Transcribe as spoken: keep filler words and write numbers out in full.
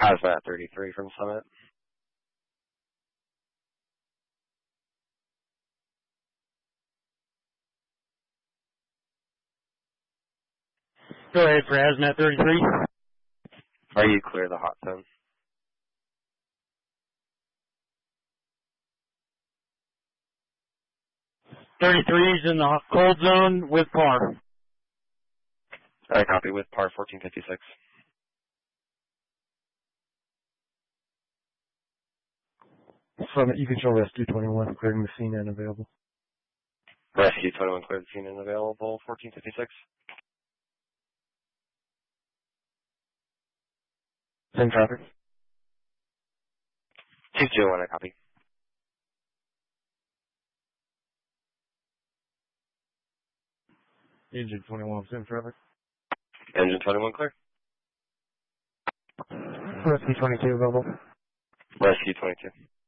Hazmat thirty-three from Summit. Go ahead for Hazmat thirty-three. Are you clear the hot zone? thirty-three is in the cold zone with par. I copy with par fourteen fifty-six. Summit, you control Rescue twenty-one, clearing the scene and available. Rescue twenty-one cleared the scene and available, fourteen fifty-six. Same traffic. two two one, I copy. Engine twenty-one, same traffic. Engine twenty-one clear. Rescue twenty-two available. Rescue twenty-two.